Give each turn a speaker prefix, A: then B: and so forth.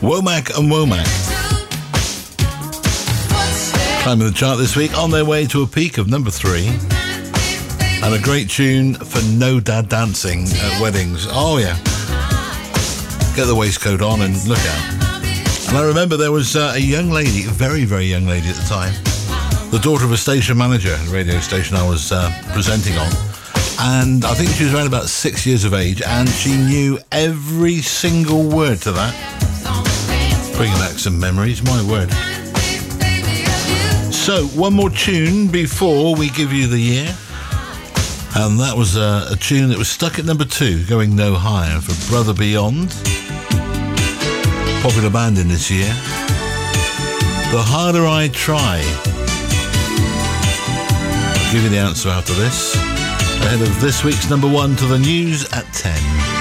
A: Womack and Womack. Climbing the chart this week, on their way to a peak of number 3. And a great tune for no dad dancing at weddings. Oh, yeah. Get the waistcoat on and look out. And I remember there was a young lady, a very, very young lady at the time, the daughter of a station manager at a radio station I was presenting on. And I think she was around about 6 years of age, and she knew every single word to that. Bringing back some memories, my word. So, one more tune before we give you the year. And that was a tune that was stuck at number 2, going no higher, for Brother Beyond. Popular band in this year. The Harder I Try. I'll give you the answer after this. Ahead of this week's number 1 to the news at 10.